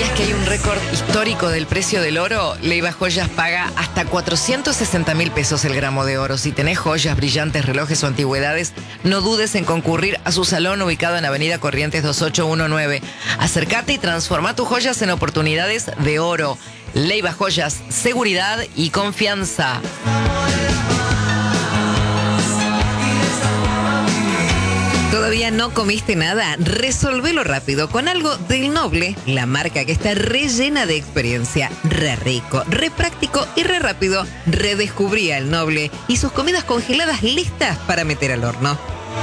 ¿Sabías que hay un récord histórico del precio del oro? Leiva Joyas paga hasta 460.000 pesos el gramo de oro. Si tenés joyas, brillantes, relojes o antigüedades, no dudes en concurrir a su salón ubicado en Avenida Corrientes 2819. Acércate y transforma tus joyas en oportunidades de oro. Leiva Joyas, seguridad y confianza. ¿Todavía no comiste nada? Resolvelo rápido con algo del Noble, la marca que está rellena de experiencia. Re rico, re práctico y re rápido. Redescubrí al Noble y sus comidas congeladas listas para meter al horno.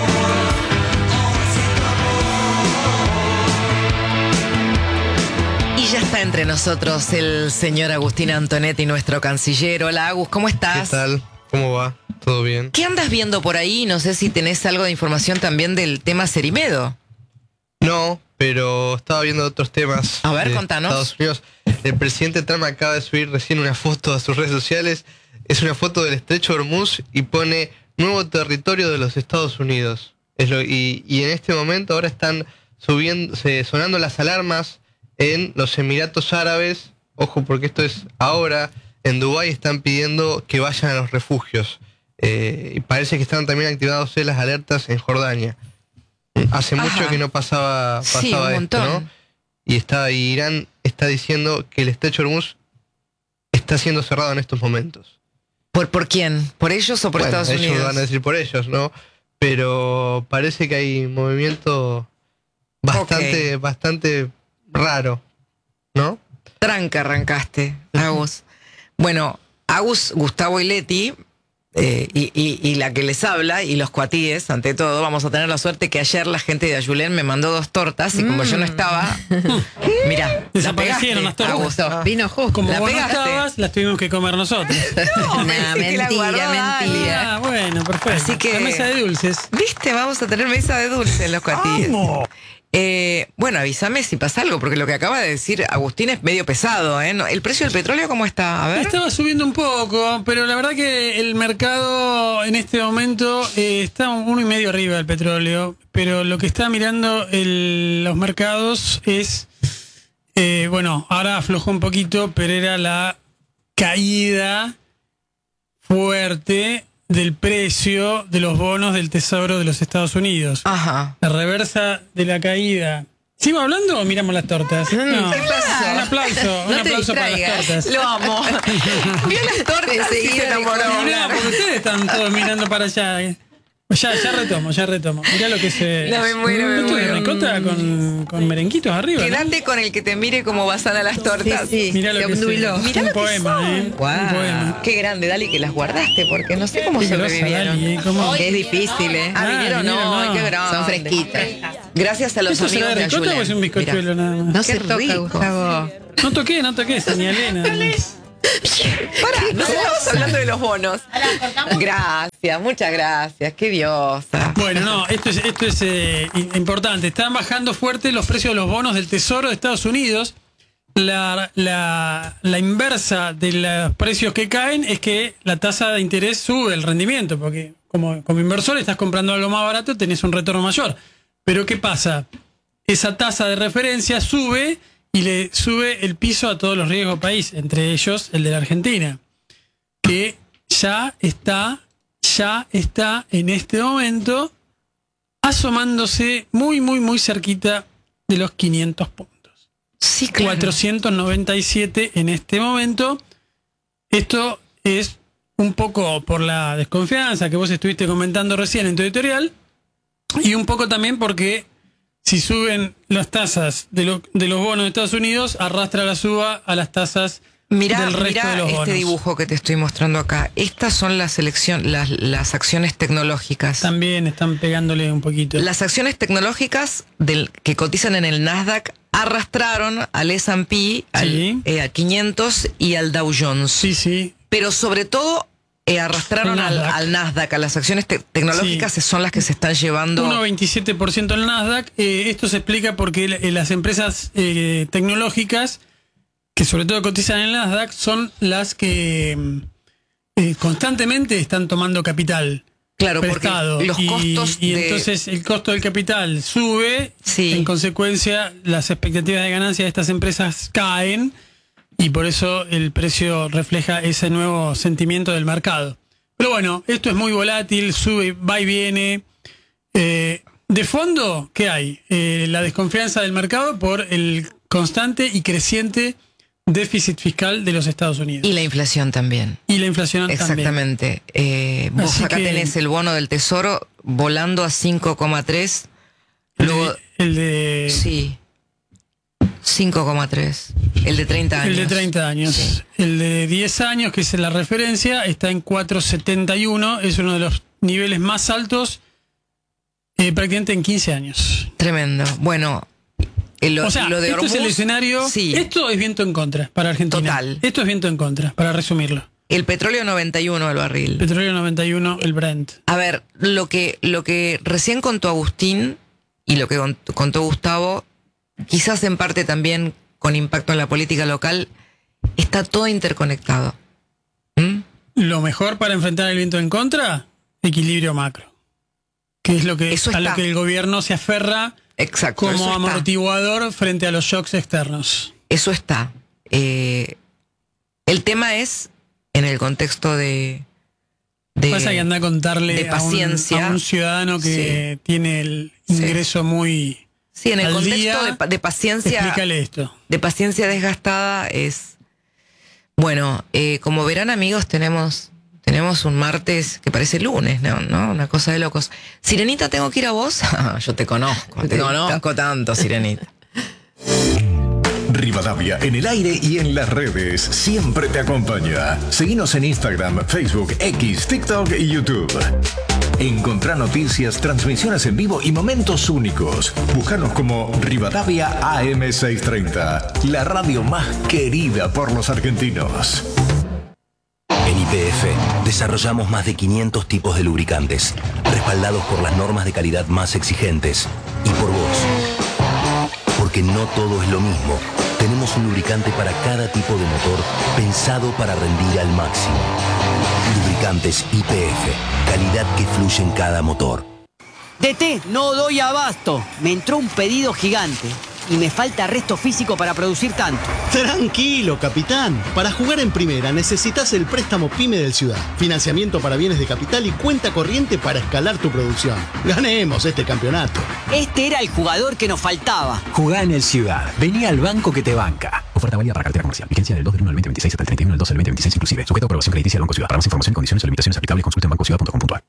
Y ya está entre nosotros el señor Agustín Antonetti, nuestro canciller. Hola, Agus, ¿cómo estás? ¿Qué tal? ¿Cómo va? ¿Todo bien? ¿Qué andas viendo por ahí? No sé si tenés algo de información también del tema Cerimedo. No, pero estaba viendo otros temas. A ver, contanos. Estados Unidos. El presidente Trump acaba de subir recién una foto a sus redes sociales. Es una foto del estrecho de Hormuz y pone nuevo territorio de los Estados Unidos. Y en este momento ahora están sonando las alarmas en los Emiratos Árabes. Ojo, porque esto es ahora. En Dubái están pidiendo que vayan a los refugios. Y parece que están también activadas las alertas en Jordania. Hace mucho que no pasaba sí, un esto, montón. ¿no? Y Irán está diciendo que el estrecho de Hormuz está siendo cerrado en estos momentos. ¿Por quién? ¿Por ellos o por Estados Unidos? Ellos van a decir por ellos, ¿no? Pero parece que hay movimiento bastante raro, ¿no? Tranca arrancaste, Agus. Bueno, Agus, Gustavo y Leti, y la que les habla, y los cuatíes, ante todo, vamos a tener la suerte que ayer la gente de Ayulén me mandó 2 tortas, y como yo no estaba, mira, desaparecieron las tortas. Augusto, vino justo. Como la vos pegaste. no estabas, las tuvimos que comer nosotros. No, mentira. Ah, bueno, perfecto. Así que, la mesa de dulces. ¿Viste? Vamos a tener mesa de dulces en los cuatíes. Bueno, avísame si pasa algo, porque lo que acaba de decir Agustín es medio pesado, ¿eh? ¿El precio del petróleo cómo está? A ver. Estaba subiendo un poco, pero la verdad que el mercado en este momento está 1,5 arriba del petróleo, pero lo que está mirando los mercados es, bueno, ahora aflojó un poquito, pero era la caída fuerte del precio de los bonos del Tesoro de los Estados Unidos. Ajá. La reversa de la caída. ¿Sigo hablando o miramos las tortas? No. ¿Qué pasó? Un aplauso, No un te aplauso para las distraigas. tortas. Lo amo. Vio las tortas y se enamoró. Mirá, porque ustedes están todos mirando para allá. Ya retomo. Mirá lo que se... No, me muero. ¿Esto es ricota con merenguitos arriba? Quédate con el que te mire como vasan a las tortas. Sí. Mirá lo que es Mirá un lo que poema, son. Wow. Un poema. Qué grande, Dali, que las guardaste, porque no sé cómo Qué grosa, sobrevivieron. Dali, ¿cómo? Es difícil, ¿eh? Vinieron no, qué grande. Son fresquitas. Gracias a los ¿Esto amigos será de ricota Ayulén. o es un bizcochuelo nada más? No Qué se toca, rico. Gustavo. No toqué, señalé nada más. Pará, no estamos hablando de los bonos. Gracias, muchas gracias. Qué diosa. Bueno, no, esto es importante. Están bajando fuerte los precios de los bonos del Tesoro de Estados Unidos. La inversa de los precios que caen es que la tasa de interés sube el rendimiento, porque como inversor estás comprando algo más barato, tenés un retorno mayor. Pero ¿qué pasa? Esa tasa de referencia sube y le sube el piso a todos los riesgos país, entre ellos el de la Argentina, que ya está en este momento asomándose muy cerquita de los 500 puntos. Sí, claro. 497 en este momento. Esto es un poco por la desconfianza que vos estuviste comentando recién en tu editorial, y un poco también porque si suben las tasas de los bonos de Estados Unidos, arrastra la suba a las tasas del resto de los bonos. Este dibujo que te estoy mostrando acá. Estas son las acciones tecnológicas. También están pegándole un poquito. Las acciones tecnológicas que cotizan en el Nasdaq arrastraron al S&P, Sí. al 500 y al Dow Jones. Sí. Pero sobre todo arrastraron al Nasdaq, a las acciones tecnológicas, Sí. son las que se están llevando. 1,27% el Nasdaq. Esto se explica porque las empresas tecnológicas que sobre todo cotizan en el Nasdaq son las que constantemente están tomando capital. Claro, prestado. porque los costos y entonces el costo del capital sube, Sí. en consecuencia las expectativas de ganancia de estas empresas caen y por eso el precio refleja ese nuevo sentimiento del mercado. Pero bueno, esto es muy volátil, sube, va y viene. De fondo, ¿qué hay? La desconfianza del mercado por el constante y creciente déficit fiscal de los Estados Unidos. Y la inflación también. Y la inflación Exactamente. Vos Así acá que- tenés el bono del Tesoro volando a 5,3. también. Luego, El de sí, 5,3. El de 30 años. El de 30 años. Sí. El de 10 años, que es la referencia, está en 4,71. Es uno de los niveles más altos prácticamente en 15 años. Tremendo. Bueno, O sea, lo de esto es el Hormuz, escenario. Sí. Esto es viento en contra para Argentina. Total. Esto es viento en contra, para resumirlo. El petróleo 91 al barril. Petróleo 91, el Brent. A ver, lo que recién contó Agustín y lo que contó Gustavo, quizás en parte también con impacto en la política local, está todo interconectado. ¿Mm? Lo mejor para enfrentar el viento en contra, equilibrio macro. Que es lo que, Eso a lo está. que el gobierno se aferra Exacto. eso como está. amortiguador frente a los shocks externos. Eso está. El tema es en el contexto de Pasa que anda a contarle de paciencia. a un ciudadano que tiene el ingreso muy sí, en el al contexto día, de paciencia. Explícale esto. De paciencia desgastada es. Bueno, como verán, amigos, tenemos un martes que parece lunes, ¿no? Una cosa de locos. Sirenita, ¿tengo que ir a vos? Yo te conozco. Te conozco tanto, Sirenita. Rivadavia en el aire y en las redes siempre te acompaña. Seguinos en Instagram, Facebook, X, TikTok y YouTube. Encontrá noticias, transmisiones en vivo y momentos únicos. Búscanos como Rivadavia AM630, la radio más querida por los argentinos. En YPF desarrollamos más de 500 tipos de lubricantes, respaldados por las normas de calidad más exigentes y por vos. Porque no todo es lo mismo. Tenemos un lubricante para cada tipo de motor pensado para rendir al máximo. Lubricantes YPF, calidad que fluye en cada motor. DT, no doy abasto. Me entró un pedido gigante y me falta resto físico para producir tanto. Tranquilo, capitán. Para jugar en primera necesitas el préstamo PYME del Ciudad. Financiamiento para bienes de capital y cuenta corriente para escalar tu producción. Ganemos este campeonato. Este era el jugador que nos faltaba. Jugá en el Ciudad. Vení al banco que te banca. Oferta válida para cartera comercial. Vigencia del 2 del 1 al 2026 hasta el 31 del 12 del 2026 inclusive. Sujeto a aprobación crediticia del Banco Ciudad. Para más información y condiciones o limitaciones aplicables, consulta en bancociudad.com.ar.